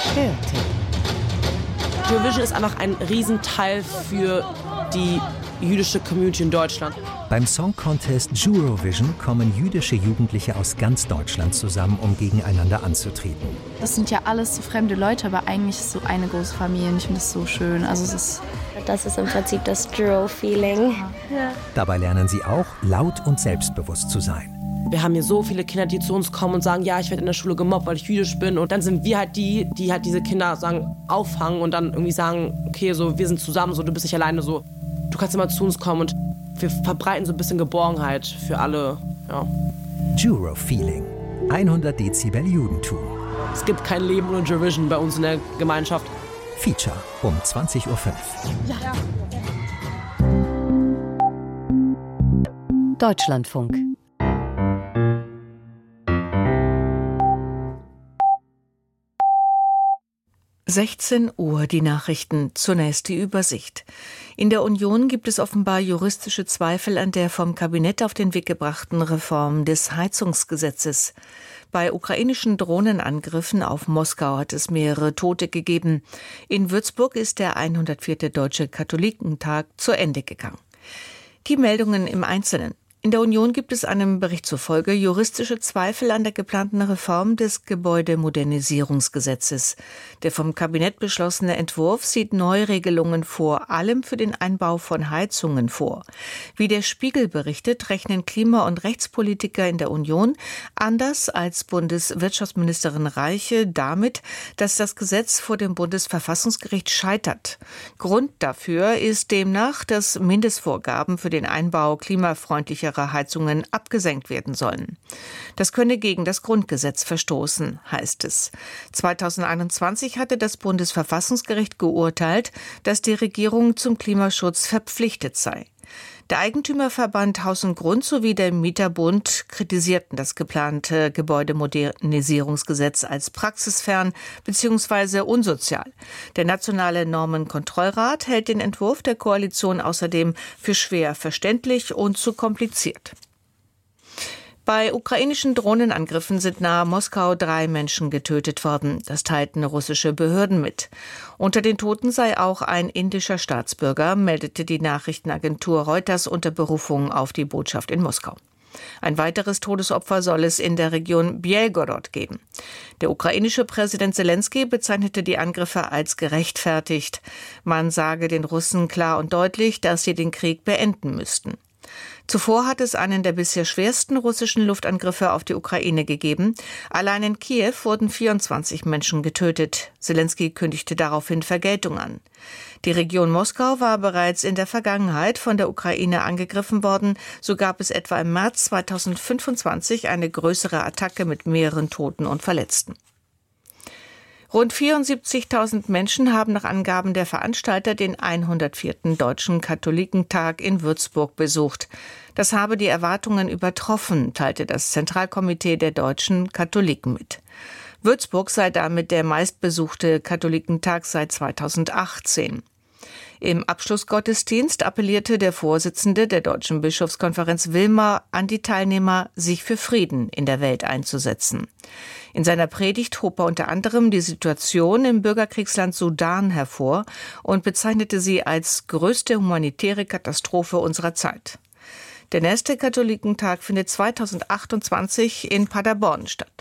Eurovision ist einfach ein Riesenteil für die jüdische Community in Deutschland. Beim Song Contest Eurovision kommen jüdische Jugendliche aus ganz Deutschland zusammen, um gegeneinander anzutreten. Das sind ja alles so fremde Leute, aber eigentlich ist es so eine große Familie und ich finde das so schön. Das ist im Prinzip das Euro-Feeling. Ja. Dabei lernen sie auch, laut und selbstbewusst zu sein. Wir haben hier so viele Kinder, die zu uns kommen und sagen, ja, ich werde in der Schule gemobbt, weil ich jüdisch bin. Und dann sind wir halt die halt diese Kinder sagen, auffangen und dann irgendwie sagen, okay, so, wir sind zusammen, so, du bist nicht alleine, so, du kannst immer zu uns kommen. Und wir verbreiten so ein bisschen Geborgenheit für alle, ja. Euro-Feeling. 100 Dezibel Judentum. Es gibt kein Leben ohne Eurovision bei uns in der Gemeinschaft. Feature um 20.05 Uhr. Ja. Deutschlandfunk. Uhr, die Nachrichten, zunächst die Übersicht. In der Union gibt es offenbar juristische Zweifel an der vom Kabinett auf den Weg gebrachten Reform des Heizungsgesetzes. Bei ukrainischen Drohnenangriffen auf Moskau hat es mehrere Tote gegeben. In Würzburg ist der 104. Deutsche Katholikentag zu Ende gegangen. Die Meldungen im Einzelnen. In der Union gibt es einem Bericht zufolge juristische Zweifel an der geplanten Reform des Gebäudemodernisierungsgesetzes. Der vom Kabinett beschlossene Entwurf sieht Neuregelungen vor allem für den Einbau von Heizungen vor. Wie der Spiegel berichtet, rechnen Klima- und Rechtspolitiker in der Union anders als Bundeswirtschaftsministerin Reiche damit, dass das Gesetz vor dem Bundesverfassungsgericht scheitert. Grund dafür ist demnach, dass Mindestvorgaben für den Einbau klimafreundlicher Heizungen abgesenkt werden sollen. Das könne gegen das Grundgesetz verstoßen, heißt es. 2021 hatte das Bundesverfassungsgericht geurteilt, dass die Regierung zum Klimaschutz verpflichtet sei. Der Eigentümerverband Haus und Grund sowie der Mieterbund kritisierten das geplante Gebäudemodernisierungsgesetz als praxisfern bzw. unsozial. Der Nationale Normenkontrollrat hält den Entwurf der Koalition außerdem für schwer verständlich und zu kompliziert. Bei ukrainischen Drohnenangriffen sind nahe Moskau 3 Menschen getötet worden. Das teilten russische Behörden mit. Unter den Toten sei auch ein indischer Staatsbürger, meldete die Nachrichtenagentur Reuters unter Berufung auf die Botschaft in Moskau. Ein weiteres Todesopfer soll es in der Region Belgorod geben. Der ukrainische Präsident Selenskyj bezeichnete die Angriffe als gerechtfertigt. Man sage den Russen klar und deutlich, dass sie den Krieg beenden müssten. Zuvor hat es einen der bisher schwersten russischen Luftangriffe auf die Ukraine gegeben. Allein in Kiew wurden 24 Menschen getötet. Selenskyj kündigte daraufhin Vergeltung an. Die Region Moskau war bereits in der Vergangenheit von der Ukraine angegriffen worden. So gab es etwa im März 2025 eine größere Attacke mit mehreren Toten und Verletzten. Rund 74.000 Menschen haben nach Angaben der Veranstalter den 104. Deutschen Katholikentag in Würzburg besucht. Das habe die Erwartungen übertroffen, teilte das Zentralkomitee der deutschen Katholiken mit. Würzburg sei damit der meistbesuchte Katholikentag seit 2018. Im Abschlussgottesdienst appellierte der Vorsitzende der Deutschen Bischofskonferenz Wilmer an die Teilnehmer, sich für Frieden in der Welt einzusetzen. In seiner Predigt hob er unter anderem die Situation im Bürgerkriegsland Sudan hervor und bezeichnete sie als größte humanitäre Katastrophe unserer Zeit. Der nächste Katholikentag findet 2028 in Paderborn statt.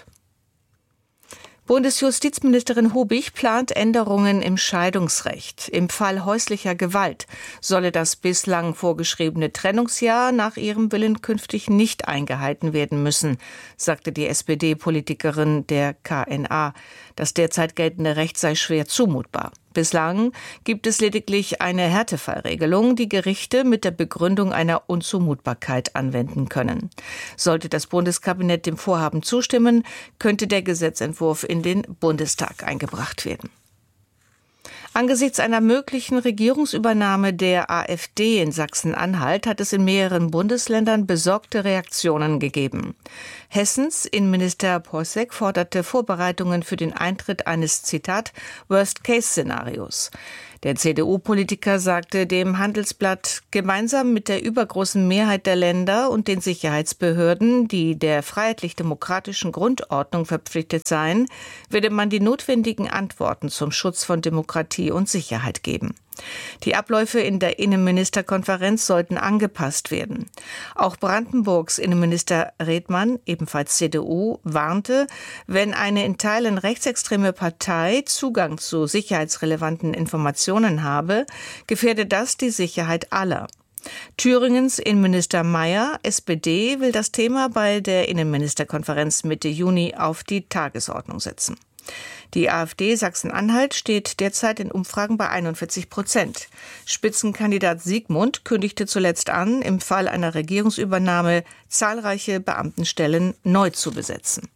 Bundesjustizministerin Hubig plant Änderungen im Scheidungsrecht. Im Fall häuslicher Gewalt solle das bislang vorgeschriebene Trennungsjahr nach ihrem Willen künftig nicht eingehalten werden müssen, sagte die SPD-Politikerin der KNA. Das derzeit geltende Recht sei schwer zumutbar. Bislang gibt es lediglich eine Härtefallregelung, die Gerichte mit der Begründung einer Unzumutbarkeit anwenden können. Sollte das Bundeskabinett dem Vorhaben zustimmen, könnte der Gesetzentwurf in den Bundestag eingebracht werden. Angesichts einer möglichen Regierungsübernahme der AfD in Sachsen-Anhalt hat es in mehreren Bundesländern besorgte Reaktionen gegeben. Hessens Innenminister Posek forderte Vorbereitungen für den Eintritt eines, Zitat, Worst-Case-Szenarios. Der CDU-Politiker sagte dem Handelsblatt, gemeinsam mit der übergroßen Mehrheit der Länder und den Sicherheitsbehörden, die der freiheitlich-demokratischen Grundordnung verpflichtet seien, werde man die notwendigen Antworten zum Schutz von Demokratie und Sicherheit geben. Die Abläufe in der Innenministerkonferenz sollten angepasst werden. Auch Brandenburgs Innenminister Redmann, ebenfalls CDU, warnte, wenn eine in Teilen rechtsextreme Partei Zugang zu sicherheitsrelevanten Informationen habe, gefährde das die Sicherheit aller. Thüringens Innenminister Mayer, SPD, will das Thema bei der Innenministerkonferenz Mitte Juni auf die Tagesordnung setzen. Die AfD Sachsen-Anhalt steht derzeit in Umfragen bei 41%. Spitzenkandidat Siegmund kündigte zuletzt an, im Fall einer Regierungsübernahme zahlreiche Beamtenstellen neu zu besetzen.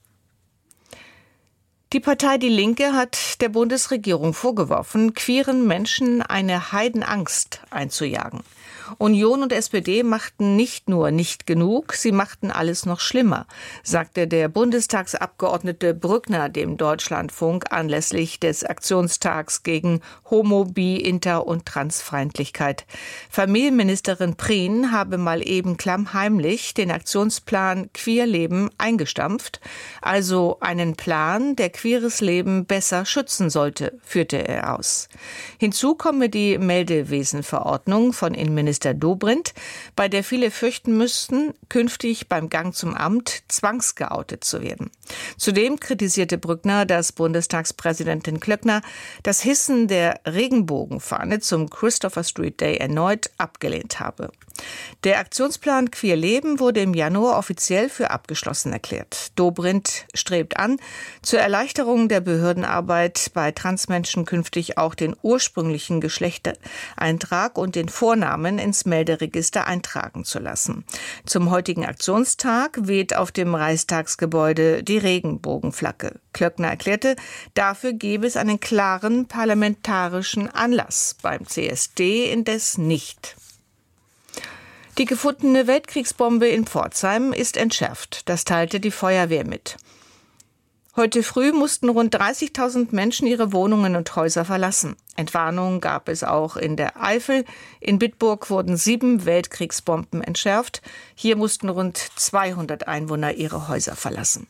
Die Partei Die Linke hat der Bundesregierung vorgeworfen, queeren Menschen eine Heidenangst einzujagen. Union und SPD machten nicht nur nicht genug, sie machten alles noch schlimmer, sagte der Bundestagsabgeordnete Brückner dem Deutschlandfunk anlässlich des Aktionstags gegen Homo-, Bi-, Inter- und Transfeindlichkeit. Familienministerin Prien habe mal eben klammheimlich den Aktionsplan Queerleben eingestampft, also einen Plan, der queeres Leben besser schützen sollte, führte er aus. Hinzu komme die Meldewesenverordnung von Innenminister Dobrindt, bei der viele fürchten müssten, künftig beim Gang zum Amt zwangsgeoutet zu werden. Zudem kritisierte Brückner, dass Bundestagspräsidentin Klöckner das Hissen der Regenbogenfahne zum Christopher Street Day erneut abgelehnt habe. Der Aktionsplan Queer Leben wurde im Januar offiziell für abgeschlossen erklärt. Dobrindt strebt an, zur Erleichterung der Behördenarbeit bei Transmenschen künftig auch den ursprünglichen Geschlechtereintrag und den Vornamen ins Melderegister eintragen zu lassen. Zum heutigen Aktionstag weht auf dem Reichstagsgebäude die Regenbogenflagge. Klöckner erklärte, dafür gebe es einen klaren parlamentarischen Anlass, beim CSD indes nicht. Die gefundene Weltkriegsbombe in Pforzheim ist entschärft. Das teilte die Feuerwehr mit. Heute früh mussten rund 30.000 Menschen ihre Wohnungen und Häuser verlassen. Entwarnung gab es auch in der Eifel. In Bitburg wurden 7 Weltkriegsbomben entschärft. Hier mussten rund 200 Einwohner ihre Häuser verlassen.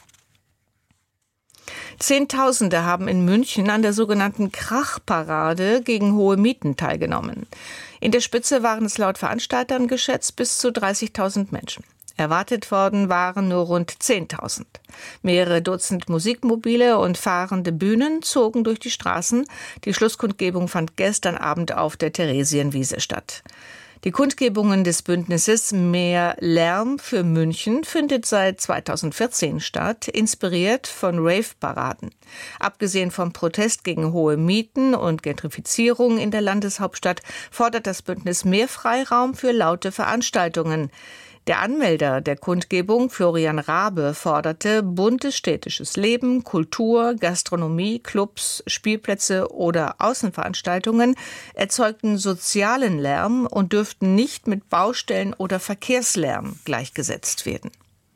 Zehntausende haben in München an der sogenannten Krachparade gegen hohe Mieten teilgenommen. In der Spitze waren es laut Veranstaltern geschätzt bis zu 30.000 Menschen. Erwartet worden waren nur rund 10.000. Mehrere Dutzend Musikmobile und fahrende Bühnen zogen durch die Straßen. Die Schlusskundgebung fand gestern Abend auf der Theresienwiese statt. Die Kundgebungen des Bündnisses Mehr Lärm für München findet seit 2014 statt, inspiriert von Rave-Paraden. Abgesehen vom Protest gegen hohe Mieten und Gentrifizierung in der Landeshauptstadt fordert das Bündnis mehr Freiraum für laute Veranstaltungen. Der Anmelder der Kundgebung, Florian Rabe, forderte buntes städtisches Leben, Kultur, Gastronomie, Clubs, Spielplätze oder Außenveranstaltungen erzeugten sozialen Lärm und dürften nicht mit Baustellen oder Verkehrslärm gleichgesetzt werden.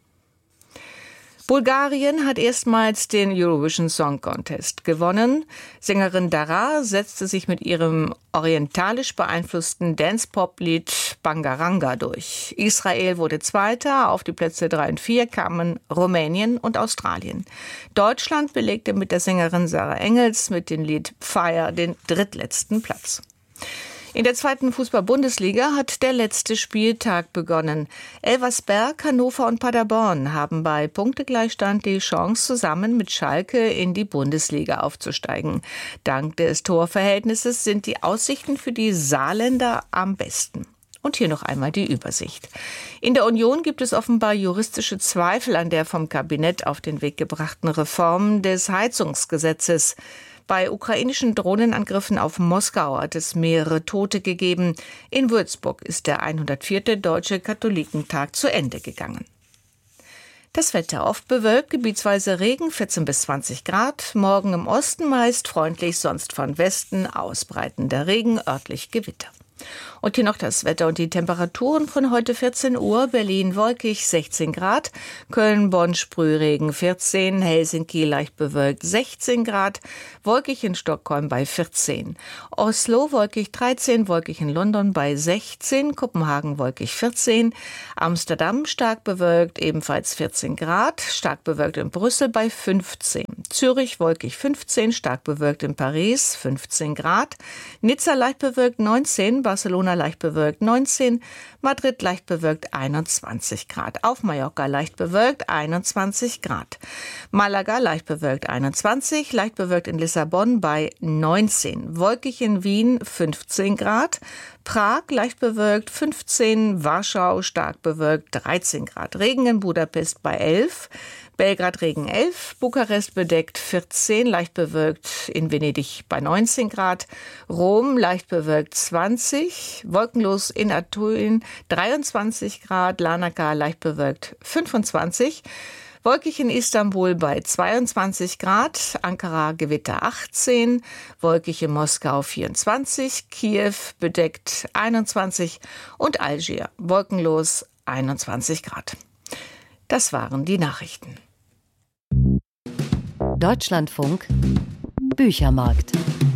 Bulgarien hat erstmals den Eurovision Song Contest gewonnen. Sängerin Dara setzte sich mit ihrem orientalisch beeinflussten Dance-Pop-Lied Bangaranga durch. Israel wurde Zweiter, auf die Plätze 3 und 4 kamen Rumänien und Australien. Deutschland belegte mit der Sängerin Sarah Engels mit dem Lied Fire den drittletzten Platz. In der 2. Fußball-Bundesliga hat der letzte Spieltag begonnen. Elversberg, Hannover und Paderborn haben bei Punktegleichstand die Chance, zusammen mit Schalke in die Bundesliga aufzusteigen. Dank des Torverhältnisses sind die Aussichten für die Saarländer am besten. Und hier noch einmal die Übersicht. In der Union gibt es offenbar juristische Zweifel an der vom Kabinett auf den Weg gebrachten Reform des Heizungsgesetzes. Bei ukrainischen Drohnenangriffen auf Moskau hat es mehrere Tote gegeben. In Würzburg ist der 104. Deutsche Katholikentag zu Ende gegangen. Das Wetter oft bewölkt, gebietsweise Regen, 14 bis 20 Grad. Morgen im Osten meist freundlich, sonst von Westen ausbreitender Regen, örtlich Gewitter. Und hier noch das Wetter und die Temperaturen von heute 14 Uhr. Berlin wolkig 16 Grad, Köln, Bonn, Sprühregen 14, Helsinki leicht bewölkt 16 Grad, wolkig in Stockholm bei 14. Oslo wolkig 13, wolkig in London bei 16, Kopenhagen wolkig 14, Amsterdam stark bewölkt ebenfalls 14 Grad, stark bewölkt in Brüssel bei 15. Zürich wolkig 15, stark bewölkt in Paris 15 Grad, Nizza leicht bewölkt 19, Barcelona leicht bewölkt 19, Madrid leicht bewölkt 21 Grad. Auf Mallorca leicht bewölkt 21 Grad. Malaga leicht bewölkt 21, leicht bewölkt in Lissabon bei 19. Wolkig in Wien 15 Grad. Prag leicht bewölkt 15, Warschau stark bewölkt 13 Grad. Regen in Budapest bei 11. Belgrad Regen 11, Bukarest bedeckt 14, leicht bewölkt in Venedig bei 19 Grad, Rom leicht bewölkt 20, wolkenlos in Athen 23 Grad, Larnaca leicht bewölkt 25, wolkig in Istanbul bei 22 Grad, Ankara Gewitter 18, wolkig in Moskau 24, Kiew bedeckt 21 und Algier wolkenlos 21 Grad. Das waren die Nachrichten. Deutschlandfunk Büchermarkt.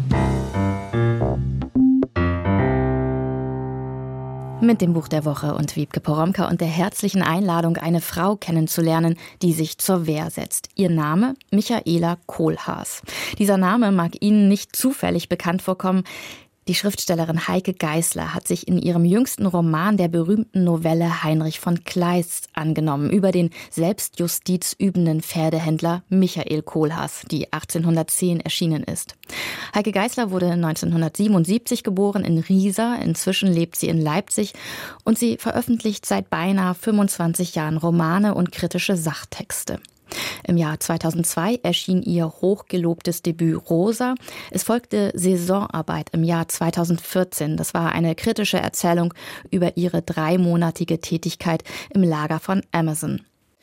Mit dem Buch der Woche und Wiebke Poromka und der herzlichen Einladung, eine Frau kennenzulernen, die sich zur Wehr setzt. Ihr Name? Michaela Kohlhaas. Dieser Name mag Ihnen nicht zufällig bekannt vorkommen. Die Schriftstellerin Heike Geisler hat sich in ihrem jüngsten Roman der berühmten Novelle Heinrich von Kleist angenommen, über den Selbstjustiz übenden Pferdehändler Michael Kohlhaas, die 1810 erschienen ist. Heike Geisler wurde 1977 geboren in Riesa, inzwischen lebt sie in Leipzig und sie veröffentlicht seit beinahe 25 Jahren Romane und kritische Sachtexte. Im Jahr 2002 erschien ihr hochgelobtes Debüt Rosa. Es folgte Saisonarbeit im Jahr 2014. Das war eine kritische Erzählung über ihre 3-monatige Tätigkeit im Lager von Amazon.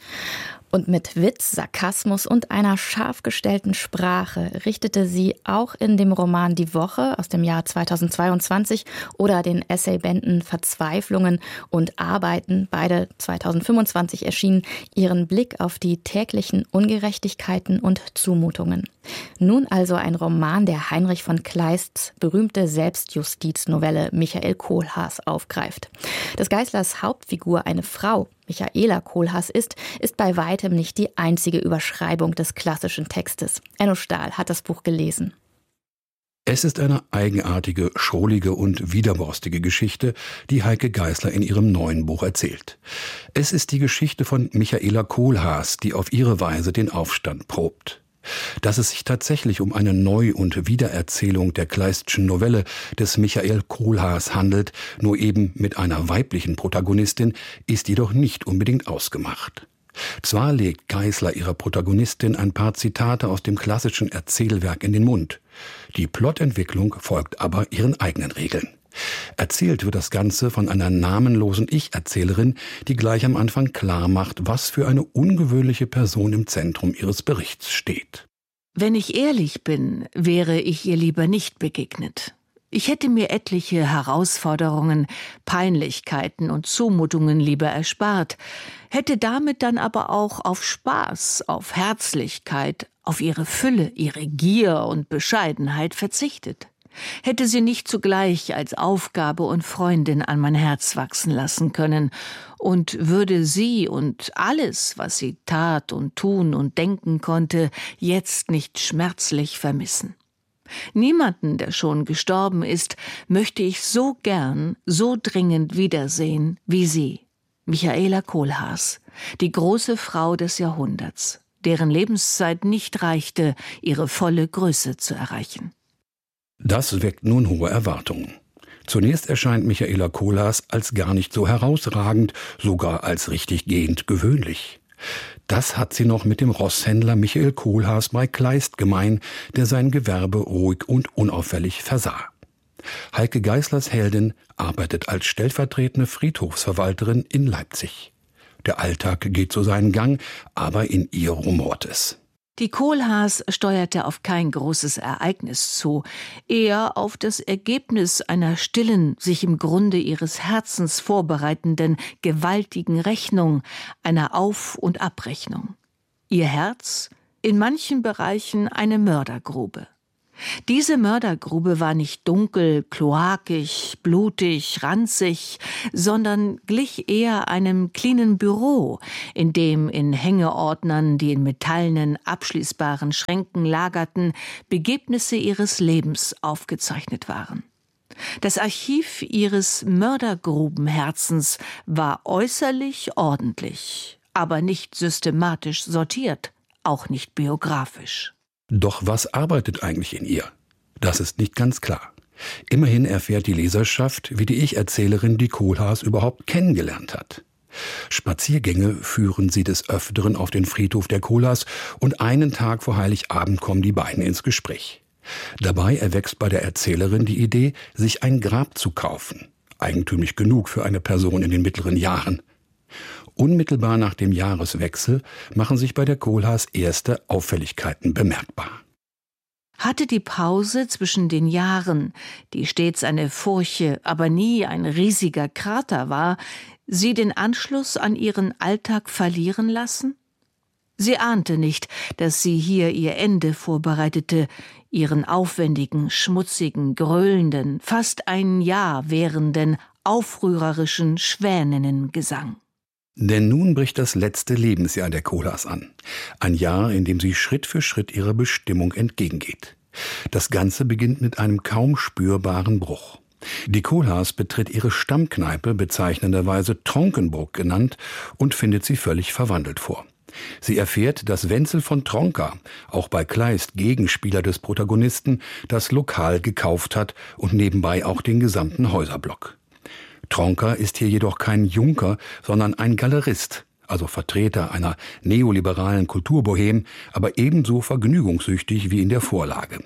Und mit Witz, Sarkasmus und einer scharf gestellten Sprache richtete sie auch in dem Roman Die Woche aus dem Jahr 2022 oder den Essaybänden Verzweiflungen und Arbeiten, beide 2025 erschienen, ihren Blick auf die täglichen Ungerechtigkeiten und Zumutungen. Nun also ein Roman, der Heinrich von Kleists berühmte Selbstjustiznovelle Michael Kohlhaas aufgreift. Dass Geislers Hauptfigur eine Frau, Michaela Kohlhaas ist bei weitem nicht die einzige Überschreibung des klassischen Textes. Enno Stahl hat das Buch gelesen. Es ist eine eigenartige, schrullige und widerborstige Geschichte, die Heike Geisler in ihrem neuen Buch erzählt. Es ist die Geschichte von Michaela Kohlhaas, die auf ihre Weise den Aufstand probt. Dass es sich tatsächlich um eine Neu- und Wiedererzählung der Kleistschen Novelle des Michael Kohlhaas handelt, nur eben mit einer weiblichen Protagonistin, ist jedoch nicht unbedingt ausgemacht. Zwar legt Geisler ihrer Protagonistin ein paar Zitate aus dem klassischen Erzählwerk in den Mund. Die Plotentwicklung folgt aber ihren eigenen Regeln. Erzählt wird das Ganze von einer namenlosen Ich-Erzählerin, die gleich am Anfang klar macht, was für eine ungewöhnliche Person im Zentrum ihres Berichts steht. Wenn ich ehrlich bin, wäre ich ihr lieber nicht begegnet. Ich hätte mir etliche Herausforderungen, Peinlichkeiten und Zumutungen lieber erspart, hätte damit dann aber auch auf Spaß, auf Herzlichkeit, auf ihre Fülle, ihre Gier und Bescheidenheit verzichtet. Hätte sie nicht zugleich als Aufgabe und Freundin an mein Herz wachsen lassen können und würde sie und alles, was sie tat und tun und denken konnte, jetzt nicht schmerzlich vermissen. Niemanden, der schon gestorben ist, möchte ich so gern, so dringend wiedersehen wie sie, Michaela Kohlhaas, die große Frau des Jahrhunderts, deren Lebenszeit nicht reichte, ihre volle Größe zu erreichen. Das weckt nun hohe Erwartungen. Zunächst erscheint Michaela Kohlhaas als gar nicht so herausragend, sogar als richtig gehend gewöhnlich. Das hat sie noch mit dem Rosshändler Michael Kohlhaas bei Kleist gemein, der sein Gewerbe ruhig und unauffällig versah. Heike Geislers Heldin arbeitet als stellvertretende Friedhofsverwalterin in Leipzig. Der Alltag geht so seinen Gang, aber in ihr rumort es. Die Kohlhaas steuerte auf kein großes Ereignis zu, eher auf das Ergebnis einer stillen, sich im Grunde ihres Herzens vorbereitenden, gewaltigen Rechnung, einer Auf- und Abrechnung. Ihr Herz? In manchen Bereichen eine Mördergrube. Diese Mördergrube war nicht dunkel, kloakig, blutig, ranzig, sondern glich eher einem cleanen Büro, in dem in Hängeordnern, die in metallenen, abschließbaren Schränken lagerten, Begebnisse ihres Lebens aufgezeichnet waren. Das Archiv ihres Mördergrubenherzens war äußerlich ordentlich, aber nicht systematisch sortiert, auch nicht biografisch. Doch was arbeitet eigentlich in ihr? Das ist nicht ganz klar. Immerhin erfährt die Leserschaft, wie die Ich-Erzählerin die Kohlhaas überhaupt kennengelernt hat. Spaziergänge führen sie des Öfteren auf den Friedhof der Kohlhaas und einen Tag vor Heiligabend kommen die beiden ins Gespräch. Dabei erwächst bei der Erzählerin die Idee, sich ein Grab zu kaufen. Eigentümlich genug für eine Person in den mittleren Jahren. Unmittelbar nach dem Jahreswechsel machen sich bei der Kohlhaas erste Auffälligkeiten bemerkbar. Hatte die Pause zwischen den Jahren, die stets eine Furche, aber nie ein riesiger Krater war, sie den Anschluss an ihren Alltag verlieren lassen? Sie ahnte nicht, dass sie hier ihr Ende vorbereitete, ihren aufwendigen, schmutzigen, gröhlenden, fast ein Jahr währenden, aufrührerischen Schwäninnengesang. Denn nun bricht das letzte Lebensjahr der Kohlhaas an. Ein Jahr, in dem sie Schritt für Schritt ihrer Bestimmung entgegengeht. Das Ganze beginnt mit einem kaum spürbaren Bruch. Die Kohlhaas betritt ihre Stammkneipe, bezeichnenderweise Tronkenburg genannt, und findet sie völlig verwandelt vor. Sie erfährt, dass Wenzel von Tronka, auch bei Kleist Gegenspieler des Protagonisten, das Lokal gekauft hat und nebenbei auch den gesamten Häuserblock. Tronka ist hier jedoch kein Junker, sondern ein Galerist, also Vertreter einer neoliberalen Kulturbohem, aber ebenso vergnügungssüchtig wie in der Vorlage.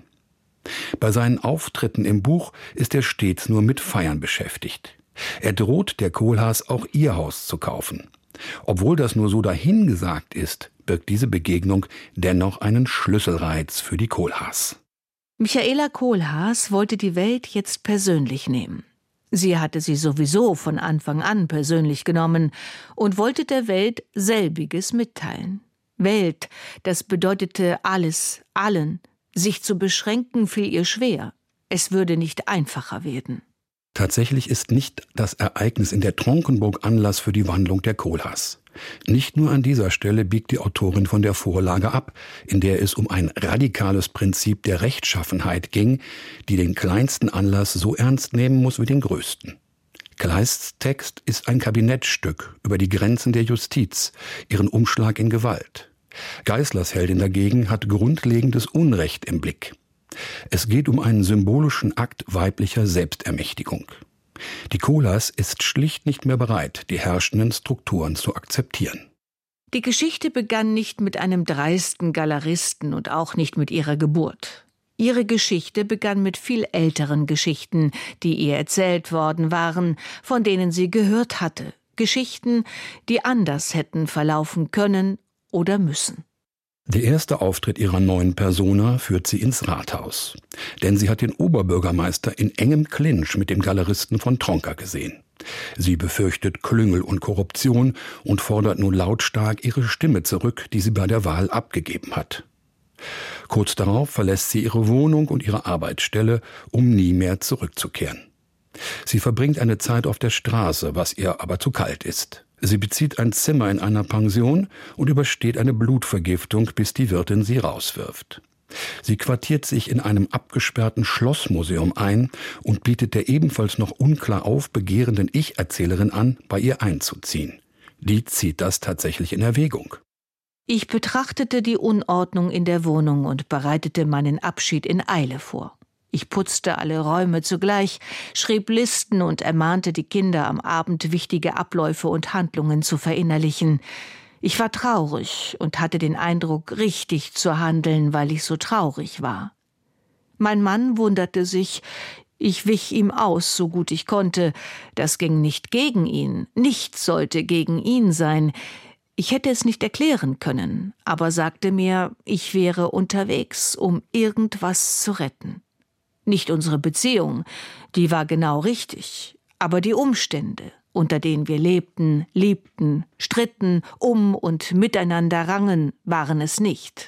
Bei seinen Auftritten im Buch ist er stets nur mit Feiern beschäftigt. Er droht der Kohlhaas auch ihr Haus zu kaufen. Obwohl das nur so dahingesagt ist, birgt diese Begegnung dennoch einen Schlüsselreiz für die Kohlhaas. Michaela Kohlhaas wollte die Welt jetzt persönlich nehmen. Sie hatte sie sowieso von Anfang an persönlich genommen und wollte der Welt selbiges mitteilen. Welt, das bedeutete alles, allen. Sich zu beschränken fiel ihr schwer. Es würde nicht einfacher werden. Tatsächlich ist nicht das Ereignis in der Tronkenburg Anlass für die Wandlung der Kohlhaas. Nicht nur an dieser Stelle biegt die Autorin von der Vorlage ab, in der es um ein radikales Prinzip der Rechtschaffenheit ging, die den kleinsten Anlass so ernst nehmen muss wie den größten. Kleists Text ist ein Kabinettstück über die Grenzen der Justiz, ihren Umschlag in Gewalt. Geißlers Heldin dagegen hat grundlegendes Unrecht im Blick. Es geht um einen symbolischen Akt weiblicher Selbstermächtigung. Die Kohlhaas ist schlicht nicht mehr bereit, die herrschenden Strukturen zu akzeptieren. Die Geschichte begann nicht mit einem dreisten Galeristen und auch nicht mit ihrer Geburt. Ihre Geschichte begann mit viel älteren Geschichten, die ihr erzählt worden waren, von denen sie gehört hatte. Geschichten, die anders hätten verlaufen können oder müssen. Der erste Auftritt ihrer neuen Persona führt sie ins Rathaus. Denn sie hat den Oberbürgermeister in engem Clinch mit dem Galeristen von Tronka gesehen. Sie befürchtet Klüngel und Korruption und fordert nun lautstark ihre Stimme zurück, die sie bei der Wahl abgegeben hat. Kurz darauf verlässt sie ihre Wohnung und ihre Arbeitsstelle, um nie mehr zurückzukehren. Sie verbringt eine Zeit auf der Straße, was ihr aber zu kalt ist. Sie bezieht ein Zimmer in einer Pension und übersteht eine Blutvergiftung, bis die Wirtin sie rauswirft. Sie quartiert sich in einem abgesperrten Schlossmuseum ein und bietet der ebenfalls noch unklar aufbegehrenden Ich-Erzählerin an, bei ihr einzuziehen. Die zieht das tatsächlich in Erwägung. Ich betrachtete die Unordnung in der Wohnung und bereitete meinen Abschied in Eile vor. Ich putzte alle Räume zugleich, schrieb Listen und ermahnte die Kinder, am Abend wichtige Abläufe und Handlungen zu verinnerlichen. Ich war traurig und hatte den Eindruck, richtig zu handeln, weil ich so traurig war. Mein Mann wunderte sich, ich wich ihm aus, so gut ich konnte. Das ging nicht gegen ihn, nichts sollte gegen ihn sein. Ich hätte es nicht erklären können, aber sagte mir, ich wäre unterwegs, um irgendwas zu retten. Nicht unsere Beziehung, die war genau richtig, aber die Umstände, unter denen wir lebten, liebten, stritten, und miteinander rangen, waren es nicht.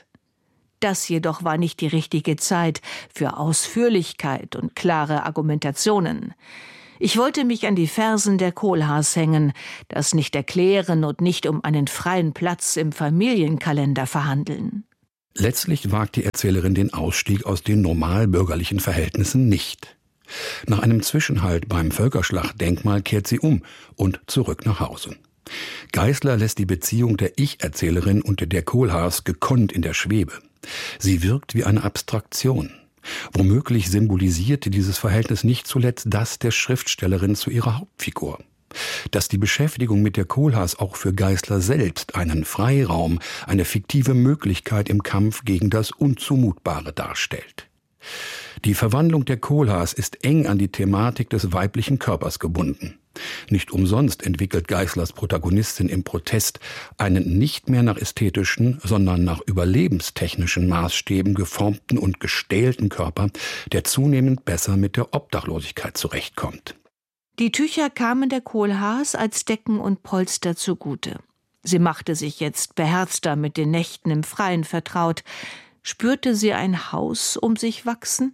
Das jedoch war nicht die richtige Zeit für Ausführlichkeit und klare Argumentationen. Ich wollte mich an die Fersen der Kohlhaas hängen, das nicht erklären und nicht um einen freien Platz im Familienkalender verhandeln. Letztlich wagt die Erzählerin den Ausstieg aus den normalbürgerlichen Verhältnissen nicht. Nach einem Zwischenhalt beim Völkerschlachtdenkmal kehrt sie um und zurück nach Hause. Geisler lässt die Beziehung der Ich-Erzählerin und der Kohlhaas gekonnt in der Schwebe. Sie wirkt wie eine Abstraktion. Womöglich symbolisierte dieses Verhältnis nicht zuletzt das der Schriftstellerin zu ihrer Hauptfigur. Dass die Beschäftigung mit der Kohlhaas auch für Geisler selbst einen Freiraum, eine fiktive Möglichkeit im Kampf gegen das Unzumutbare darstellt. Die Verwandlung der Kohlhaas ist eng an die Thematik des weiblichen Körpers gebunden. Nicht umsonst entwickelt Geislers Protagonistin im Protest einen nicht mehr nach ästhetischen, sondern nach überlebenstechnischen Maßstäben geformten und gestählten Körper, der zunehmend besser mit der Obdachlosigkeit zurechtkommt. Die Tücher kamen der Kohlhaas als Decken und Polster zugute. Sie machte sich jetzt beherzter mit den Nächten im Freien vertraut. Spürte sie ein Haus um sich wachsen?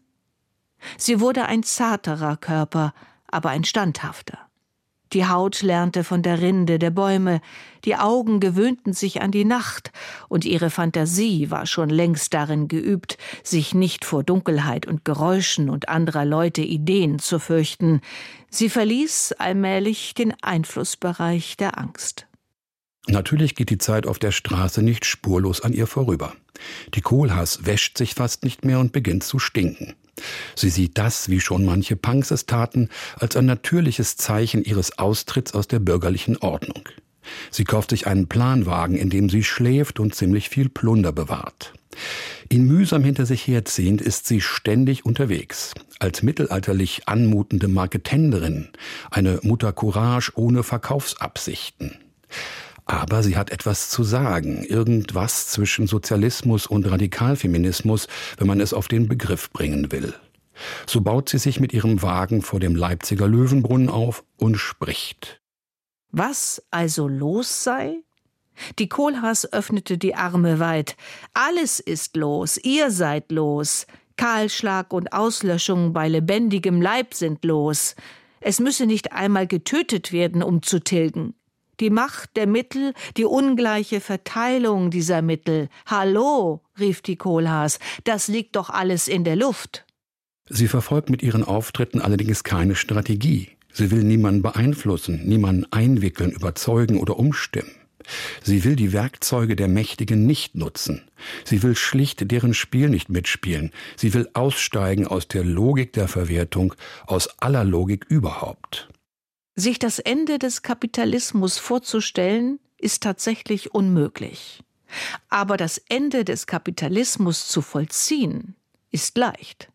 Sie wurde ein zarterer Körper, aber ein standhafter. Die Haut lernte von der Rinde der Bäume, die Augen gewöhnten sich an die Nacht, und ihre Fantasie war schon längst darin geübt, sich nicht vor Dunkelheit und Geräuschen und anderer Leute Ideen zu fürchten. Sie verließ allmählich den Einflussbereich der Angst. Natürlich geht die Zeit auf der Straße nicht spurlos an ihr vorüber. Die Kohlhaas wäscht sich fast nicht mehr und beginnt zu stinken. Sie sieht das, wie schon manche Punks es taten, als ein natürliches Zeichen ihres Austritts aus der bürgerlichen Ordnung. Sie kauft sich einen Planwagen, in dem sie schläft und ziemlich viel Plunder bewahrt. Ihn mühsam hinter sich herziehend ist sie ständig unterwegs. Als mittelalterlich anmutende Marketenderin, eine Mutter Courage ohne Verkaufsabsichten. Aber sie hat etwas zu sagen, irgendwas zwischen Sozialismus und Radikalfeminismus, wenn man es auf den Begriff bringen will. So baut sie sich mit ihrem Wagen vor dem Leipziger Löwenbrunnen auf und spricht. Was also los sei? Die Kohlhaas öffnete die Arme weit. Alles ist los, ihr seid los. Kahlschlag und Auslöschung bei lebendigem Leib sind los. Es müsse nicht einmal getötet werden, um zu tilgen. Die Macht der Mittel, die ungleiche Verteilung dieser Mittel. Hallo, rief die Kohlhaas, das liegt doch alles in der Luft. Sie verfolgt mit ihren Auftritten allerdings keine Strategie. Sie will niemanden beeinflussen, niemanden einwickeln, überzeugen oder umstimmen. Sie will die Werkzeuge der Mächtigen nicht nutzen. Sie will schlicht deren Spiel nicht mitspielen. Sie will aussteigen aus der Logik der Verwertung, aus aller Logik überhaupt. Sich das Ende des Kapitalismus vorzustellen, ist tatsächlich unmöglich. Aber das Ende des Kapitalismus zu vollziehen, ist leicht.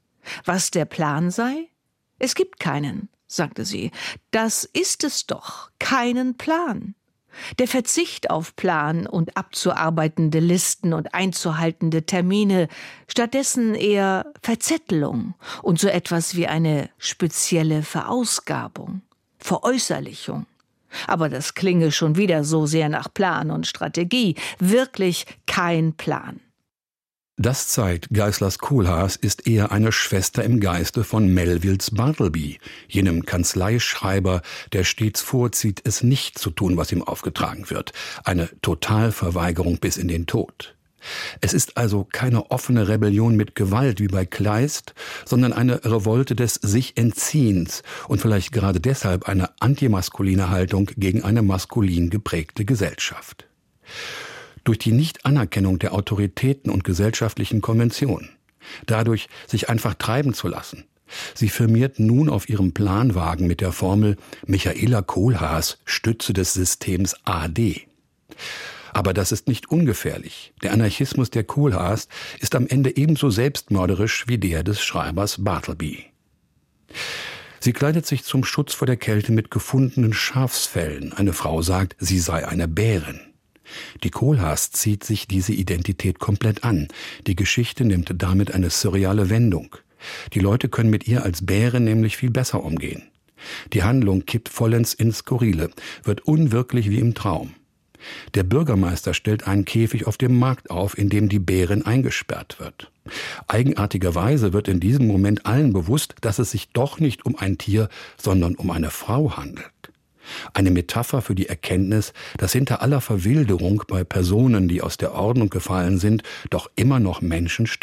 Was der Plan sei? Es gibt keinen, sagte sie. Das ist es doch, keinen Plan. Der Verzicht auf Plan und abzuarbeitende Listen und einzuhaltende Termine, stattdessen eher Verzettelung und so etwas wie eine spezielle Verausgabung. Veräußerlichung. Aber das klinge schon wieder so sehr nach Plan und Strategie. Wirklich kein Plan. Das zeigt, Geislers Kohlhaas ist eher eine Schwester im Geiste von Melvilles Bartleby, jenem Kanzleischreiber, der stets vorzieht, es nicht zu tun, was ihm aufgetragen wird. Eine Totalverweigerung bis in den Tod. Es ist also keine offene Rebellion mit Gewalt wie bei Kleist, sondern eine Revolte des Sich-Entziehens und vielleicht gerade deshalb eine antimaskuline Haltung gegen eine maskulin geprägte Gesellschaft. Durch die Nichtanerkennung der Autoritäten und gesellschaftlichen Konventionen, dadurch sich einfach treiben zu lassen. Sie firmiert nun auf ihrem Planwagen mit der Formel Michaela Kohlhaas, Stütze des Systems AD. Aber das ist nicht ungefährlich. Der Anarchismus der Kohlhaas ist am Ende ebenso selbstmörderisch wie der des Schreibers Bartleby. Sie kleidet sich zum Schutz vor der Kälte mit gefundenen Schafsfellen. Eine Frau sagt, sie sei eine Bärin. Die Kohlhaas zieht sich diese Identität komplett an. Die Geschichte nimmt damit eine surreale Wendung. Die Leute können mit ihr als Bäre nämlich viel besser umgehen. Die Handlung kippt vollends ins Skurrile, wird unwirklich wie im Traum. Der Bürgermeister stellt einen Käfig auf dem Markt auf, in dem die Bärin eingesperrt wird. Eigenartigerweise wird in diesem Moment allen bewusst, dass es sich doch nicht um ein Tier, sondern um eine Frau handelt. Eine Metapher für die Erkenntnis, dass hinter aller Verwilderung bei Personen, die aus der Ordnung gefallen sind, doch immer noch Menschen stehen.